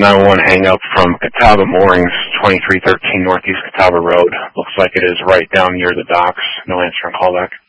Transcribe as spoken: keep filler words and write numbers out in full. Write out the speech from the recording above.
nine one hang up from Catawba Moorings, twenty-three thirteen Northeast Catawba Road. Looks like it is right down near the docks. No answer on callback.